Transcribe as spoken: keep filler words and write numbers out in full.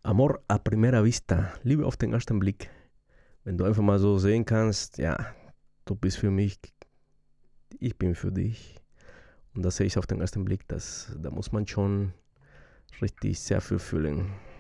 Amor a primera vista, Liebe auf den ersten Blick. Wenn du einfach mal so sehen kannst, ja, du bist für mich, ich bin für dich. Und das sehe ich auf den ersten Blick, das, da muss man schon richtig sehr viel fühlen.